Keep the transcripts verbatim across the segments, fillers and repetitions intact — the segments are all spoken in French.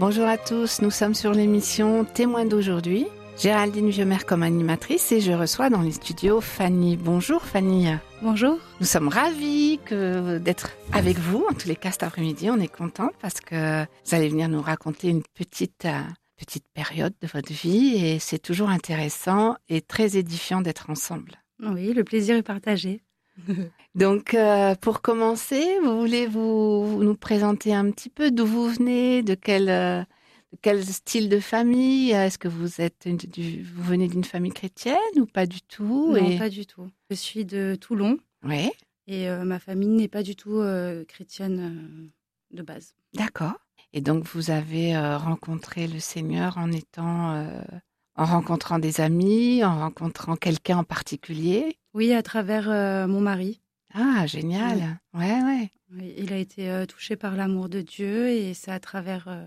Bonjour à tous, nous sommes sur l'émission Témoins d'aujourd'hui. Géraldine Vieux-Mer comme animatrice et je reçois dans les studios Fanny. Bonjour Fanny. Bonjour. Nous sommes ravis que, d'être avec vous. En tous les cas cet après-midi, on est contente parce que vous allez venir nous raconter une petite, euh, petite période de votre vie et c'est toujours intéressant et très édifiant d'être ensemble. Oui, le plaisir est partagé. Donc, euh, pour commencer, vous voulez vous, vous nous présenter un petit peu d'où vous venez, de quel, euh, de quel style de famille? Est-ce que vous êtes une- du, vous venez d'une famille chrétienne ou pas du tout? Non, et... pas du tout. Je suis de Toulon Oui, et euh, ma famille n'est pas du tout euh, chrétienne euh, de base. d'accord. Et donc, vous avez euh, rencontré le Seigneur en étant, euh, en rencontrant des amis, en rencontrant quelqu'un en particulier? Oui, à travers euh, mon mari. Ah, génial. Ouais, ouais. Oui, il a été euh, touché par l'amour de Dieu et c'est à travers euh,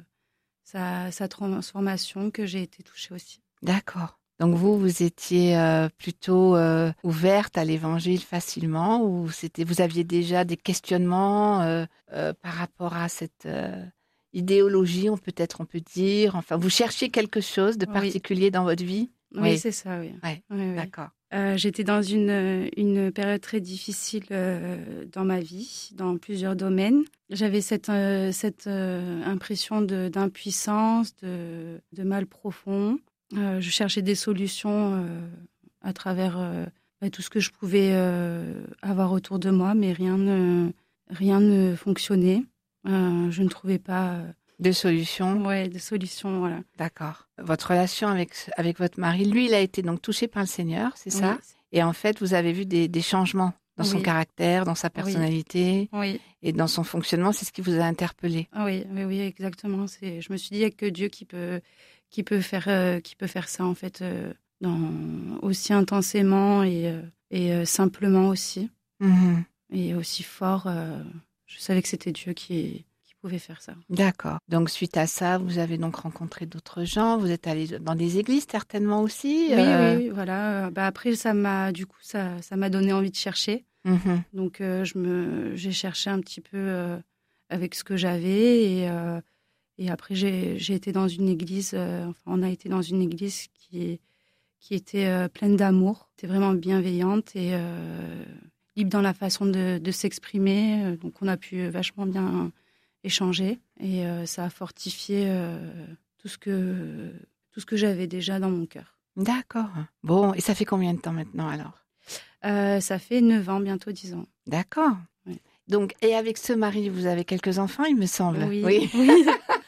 sa, sa transformation que j'ai été touchée aussi. D'accord. Donc vous, vous étiez euh, plutôt euh, ouverte à l'évangile facilement ou c'était, vous aviez déjà des questionnements euh, euh, par rapport à cette euh, idéologie, on peut-être on peut dire. Enfin, vous cherchiez quelque chose de Oui, particulier dans votre vie? oui, Oui, c'est ça, oui. ouais, Oui, oui. d'accord. Euh, j'étais dans une, une période très difficile euh, dans ma vie, dans plusieurs domaines. J'avais cette, euh, cette euh, impression de, d'impuissance, de, de mal profond. Euh, je cherchais des solutions euh, à travers euh, bah, tout ce que je pouvais euh, avoir autour de moi, mais rien ne, rien ne fonctionnait. Euh, je ne trouvais pas De solutions? euh, ouais, de solution. Voilà. D'accord. Votre relation avec, avec votre mari, lui, il a été donc touché par le Seigneur, c'est ça? Oui, Et en fait, vous avez vu des, des changements dans son oui, caractère, dans sa oui, personnalité oui. et dans son fonctionnement, c'est ce qui vous a interpellé? Ah oui, oui, oui, exactement. C'est, je me suis dit, il n'y a que Dieu qui peut, qui peut faire, euh, qui peut faire ça, en fait, euh, dans, aussi intensément et, euh, et euh, simplement aussi. Mhm. Et aussi fort. euh, je savais que c'était Dieu qui, qui pouvait faire ça. D'accord. Donc, suite à ça, vous avez donc rencontré d'autres gens. Vous êtes allé dans des églises certainement aussi. Oui, euh, oui, oui, voilà. Euh, Bah, après, ça m'a, du coup, ça, ça m'a donné envie de chercher. mhm. Donc, euh, je me, j'ai cherché un petit peu euh, avec ce que j'avais. Et, euh, et après, j'ai, j'ai été dans une église, euh, enfin, on a été dans une église qui qui était euh, pleine d'amour, était vraiment bienveillante et euh, libre dans la façon de, de s'exprimer. Euh, Donc on a pu vachement bien échanger et euh, ça a fortifié euh, tout ce que tout ce que j'avais déjà dans mon cœur. D'accord. Bon, et ça fait combien de temps maintenant alors? Euh, ça fait neuf ans, bientôt dix ans. D'accord. Ouais. Donc, et avec ce mari, vous avez quelques enfants, il me semble. Oui, oui,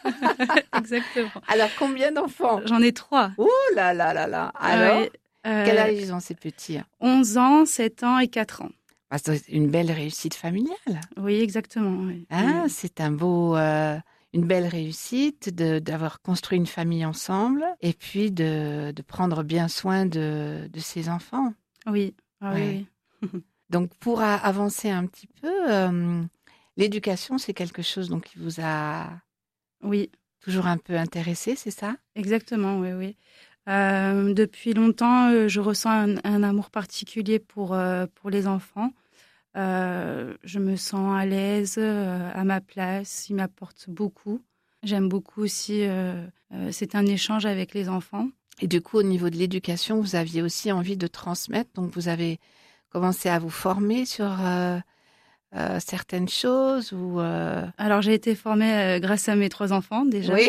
exactement. Alors, combien d'enfants? J'en ai trois. Ouh là là là là. Ah Alors, ouais, euh, quel âge ils ont ces petits? onze ans, sept ans et quatre ans. Ah, c'est une belle réussite familiale. Oui, exactement. Oui. Hein, Oui. c'est un beau, euh, une belle réussite de, d'avoir construit une famille ensemble et puis de, de prendre bien soin de, de ses enfants. Oui, ah oui, Ouais. oui. Donc, pour a- avancer un petit peu, euh, l'éducation, c'est quelque chose donc, qui vous a Oui. toujours un peu intéressé, c'est ça? Exactement, oui, oui. Euh, depuis longtemps, euh, je ressens un, un amour particulier pour, euh, pour les enfants. Euh, je me sens à l'aise, euh, à ma place. Ils m'apportent beaucoup. J'aime beaucoup aussi, euh, euh, c'est un échange avec les enfants. Et du coup, au niveau de l'éducation, vous aviez aussi envie de transmettre. Donc, vous avez commencé à vous former sur euh, euh, certaines choses ou euh, Alors, j'ai été formée euh, grâce à mes trois enfants déjà. Oui,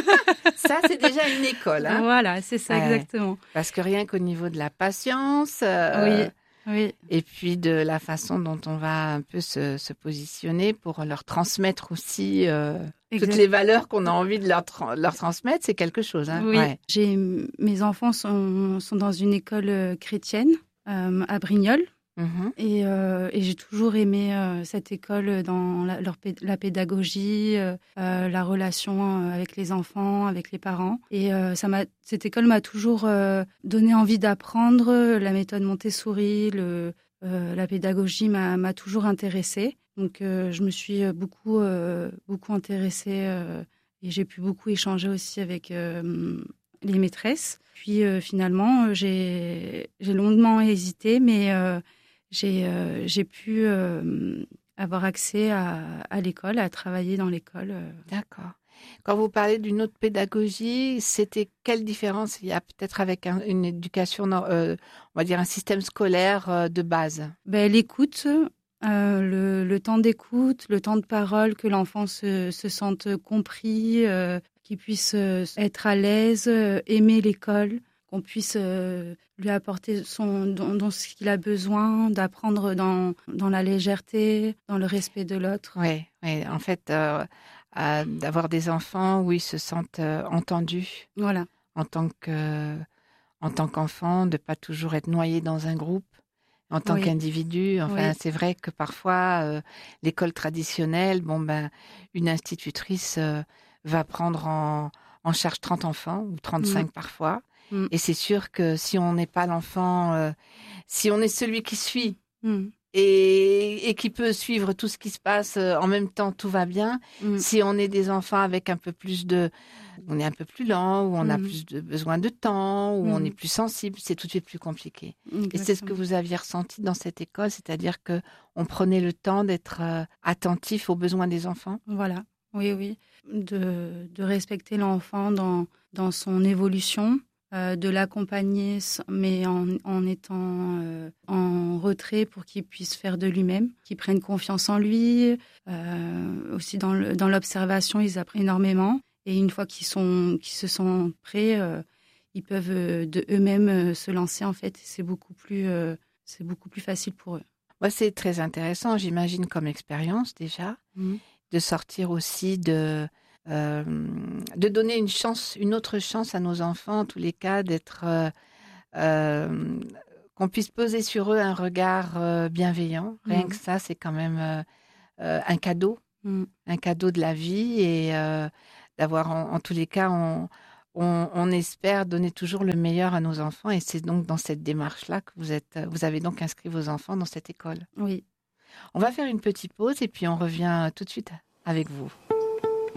ça c'est déjà une école, hein. Voilà, c'est ça, Ouais. exactement. Parce que rien qu'au niveau de la patience euh, Oui, oui. et puis de la façon dont on va un peu se, se positionner pour leur transmettre aussi euh, toutes Exact. les valeurs qu'on a envie de leur, tra- leur transmettre, c'est quelque chose, hein. Oui, Ouais. j'ai, mes enfants sont, sont dans une école euh, chrétienne euh, à Brignoles. Mhm. Et, euh, et j'ai toujours aimé euh, cette école dans la, leur pé- la pédagogie, euh, euh, la relation euh, avec les enfants, avec les parents. Et euh, ça m'a, cette école m'a toujours euh, donné envie d'apprendre. La méthode Montessori, le, euh, la pédagogie m'a, m'a toujours intéressée. Donc euh, je me suis beaucoup, euh, beaucoup intéressée euh, et j'ai pu beaucoup échanger aussi avec euh, les maîtresses. Puis euh, finalement, j'ai, j'ai longuement hésité, mais euh, j'ai, euh, j'ai pu euh, avoir accès à, à l'école, à travailler dans l'école. euh. D'accord. Quand vous parlez d'une autre pédagogie, c'était quelle différence il y a peut-être avec un- une éducation, nor- euh, on va dire un système scolaire euh, de base? Ben, l'écoute, euh, le, le temps d'écoute, le temps de parole, que l'enfant se, se sente compris, euh, qu'il puisse euh, être à l'aise, euh, aimer l'école, qu'on puisse euh, lui apporter son, dans, dans ce qu'il a besoin, d'apprendre dans, dans la légèreté, dans le respect de l'autre. Oui, oui. En fait, euh, euh, d'avoir des enfants où ils se sentent euh, entendus Voilà, en tant que, en tant qu'enfant, de pas toujours être noyé dans un groupe. En tant oui, qu'individu, enfin, oui, c'est vrai que parfois, euh, l'école traditionnelle, bon ben, une institutrice euh, va prendre en, en charge trente enfants ou mm, trente-cinq parfois. mm, Et c'est sûr que si on n'est pas l'enfant, euh, si on est celui qui suit mm, et, et qui peut suivre tout ce qui se passe euh, en même temps, tout va bien. mm, Si on est des enfants avec un peu plus de, on est un peu plus lent, ou on a mm, plus de besoin de temps, ou on est mm, plus sensible, c'est tout de suite plus compliqué. Et c'est ce que exactement. vous aviez ressenti dans cette école, c'est-à-dire que on prenait le temps d'être euh, attentif aux besoins des enfants. Voilà, oui, oui, de, de respecter l'enfant dans, dans son évolution, euh, de l'accompagner, s- mais en, en étant euh, en retrait pour qu'il puisse faire de lui-même, qu'il prenne confiance en lui. Euh, aussi dans le, dans l'observation, ils apprennent énormément. Et une fois qu'ils sont, qu'ils se sentent prêts, euh, ils peuvent euh, de eux-mêmes euh, se lancer en fait. C'est beaucoup plus, euh, c'est beaucoup plus facile pour eux. Moi, c'est très intéressant, j'imagine, comme expérience déjà, Mhm. de sortir aussi de, euh, de donner une chance, une autre chance à nos enfants, en tous les cas, d'être, euh, euh, qu'on puisse poser sur eux un regard euh, bienveillant. Rien que Mhm. ça, c'est quand même euh, euh, un cadeau, Mhm. un cadeau de la vie et euh, d'avoir, en, en tous les cas, on, on, on espère donner toujours le meilleur à nos enfants et c'est donc dans cette démarche-là que vous êtes, vous avez donc inscrit vos enfants dans cette école. Oui. On va faire une petite pause et puis on revient tout de suite avec vous.